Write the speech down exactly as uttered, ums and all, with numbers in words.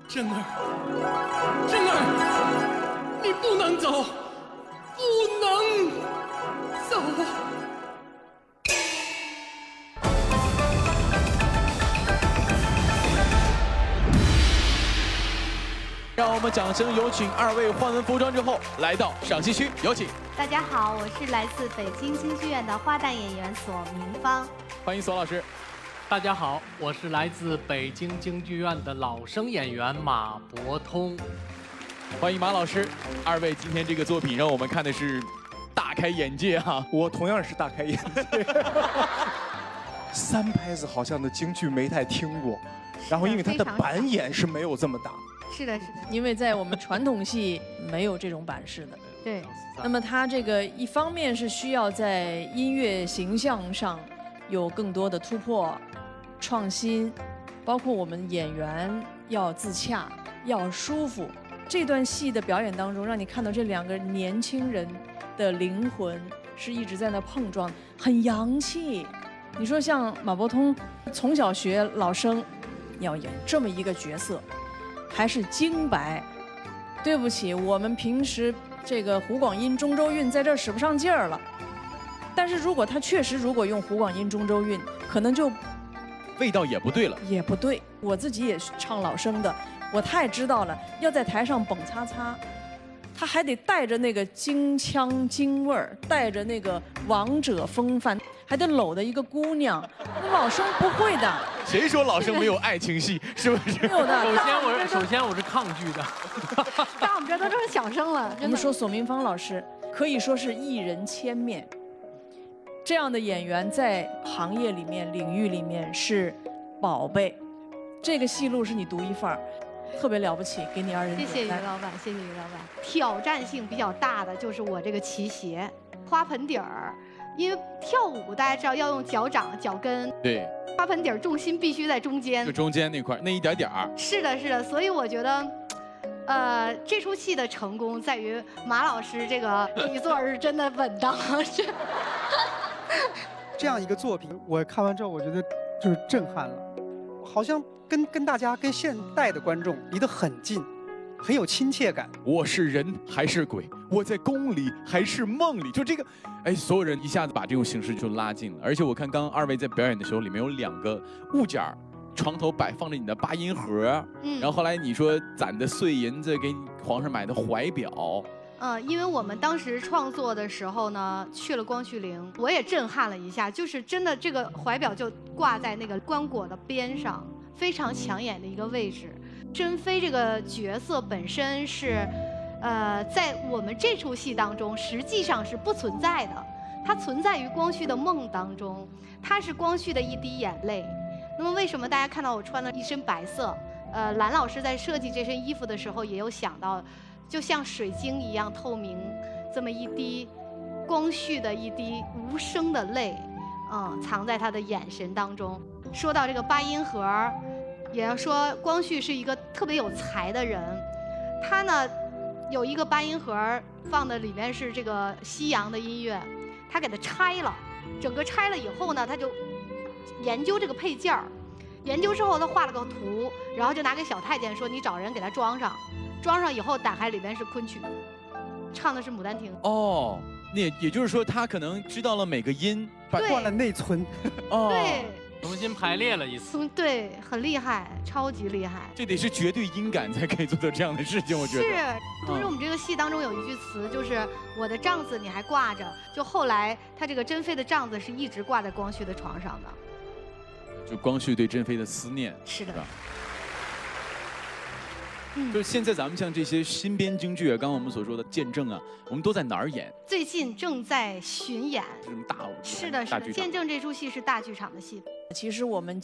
真儿，真儿，你不能走，不能走。 让我们掌声有请二位换完服装之后来到赏析区，有请。 大家好，我是来自北京京剧院的花旦演员索明芳。 欢迎索老师。 大家好，我是来自北京京剧院的老生演员马伯通。 欢迎马老师。二位今天这个作品让我们看的是大开眼界哈、啊。 我同样是大开眼界。三拍子好像的京剧没太听过，然后因为它的板眼是没有这么大。 是的，是的。 因为在我们传统戏没有这种版式的。 对。 那么它这个一方面是需要在音乐形象上有更多的突破、创新，包括我们演员要自洽、要舒服。这段戏的表演当中，让你看到这两个年轻人的灵魂是一直在那碰撞，很洋气。你说像马伯通从小学老生，要演这么一个角色，还是京白。对不起，我们平时这个胡广音、中州韵在这儿使不上劲儿了。但是如果他确实如果用胡广音、中州韵，可能就味道也不对了， 也不对。我自己也是唱老生的，我太知道了，要在台上蹦擦擦，他还得带着那个京腔京味儿，带着那个王者风范，还得搂着一个姑娘，那老生不会的。 谁说老生没有爱情戏？是不是？ 没有的。 首先我首先我是抗拒的。 到我们这都是小生了。 我们说索明芳老师可以说是艺人千面，这样的演员在行业里面、领域里面是宝贝。这个戏路是你独一份儿，特别了不起，给你二人。 谢谢于老板，谢谢于老板。挑战性比较大的就是我这个旗鞋、花盆底儿，因为跳舞大家知道要用脚掌、脚跟。 对。 花盆底儿重心必须在中间。 就中间那块那一点点儿。 是的，是的，所以我觉得。呃，这出戏的成功在于马老师这个底座是真的稳当。是。 这样一个作品，我看完之后，我觉得就是震撼了，好像跟跟大家、跟现代的观众离得很近，很有亲切感。 我是人还是鬼？我在宫里还是梦里？就这个，哎，所有人一下子把这种形式就拉近了。而且我看刚刚二位在表演的时候，里面有两个物件儿。床头摆放着你的八音盒，嗯，然后后来你说攒的碎银子给皇上买的怀表， 嗯，因为我们当时创作的时候呢，去了光绪陵，我也震撼了一下，就是真的这个怀表就挂在那个棺椁的边上，非常抢眼的一个位置。珍妃这个角色本身是，呃，在我们这出戏当中实际上是不存在的，它存在于光绪的梦当中，它是光绪的一滴眼泪。那么为什么大家看到我穿了一身白色？呃，蓝老师在设计这身衣服的时候也有想到，就像水晶一样透明，这么一滴光绪的一滴无声的泪，嗯，藏在他的眼神当中。说到这个八音盒，也要说光绪是一个特别有才的人，他呢有一个八音盒放的里面是这个西洋的音乐，他给它拆了，整个拆了以后呢，他就研究这个配件儿，研究之后他画了个图，然后就拿给小太监说：“你找人给他装上，装上以后打开里边是昆曲，唱的是《牡丹亭》。” 哦，那也也就是说他可能知道了每个音， 断了内存。 哦， 对， 重新排列了一次。 对，很厉害，超级厉害。 这得是绝对音感才可以做到这样的事情，我觉得。 是，同时我们这个戏当中有一句词，就是“我的帐子你还挂着”，就后来他这个珍妃的帐子是一直挂在光绪的床上的。 就光绪对珍妃的思念， 是的。 嗯，就现在咱们像这些新编京剧啊，刚刚我们所说的见证啊，我们都在哪儿演？ 最近正在巡演。 这种大舞。 是的，是的，见证这出戏是大剧场的戏。 其实我们